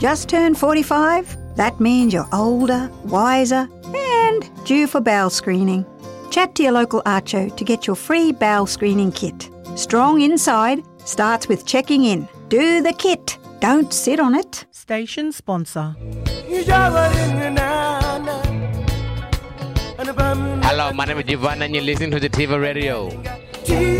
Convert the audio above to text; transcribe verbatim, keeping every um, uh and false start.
Just turned forty-five? That means you're older, wiser, and due for bowel screening. Chat to your local Archo to get your free bowel screening kit. Strong inside starts with checking in. Do the kit. Don't sit on it. Station sponsor. Hello, my name is Jivan and you're listening to the Tiva Radio.